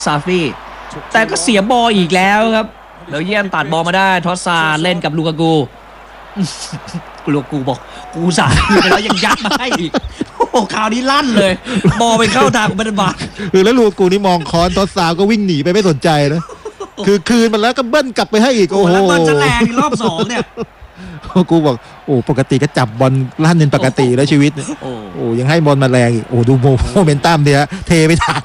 ซาฟี่แต่ก็เสียบอลอีกแล้วครับเบลเยียมตัดบอลมาได้ทอสซาเล่นกับลูกากูลูกากูบอกกูสายไปแล้วยังยัดมาให้อีกโอ้โหคราวนี้ลั่นเลยบอลไปเข้าทางของเบนบาร์แล้วลูกูนี่มองคอนทอสซาก็วิ่งหนีไปไม่สนใจนะคือคืนมันแล้วก็เบิ้ลกลับไปให้อีกโอ้โหแล้วมันจะแรงรอบ2เนี่ยกูบอกโอ้ปกติก็จับบอลลั่นเป็นปกติแล้วชีวิตเนี่ยโอ้ยังให้บอลมาแรงอีกโอ้ดูโมเมนตัมเนี่ยเทไปทาง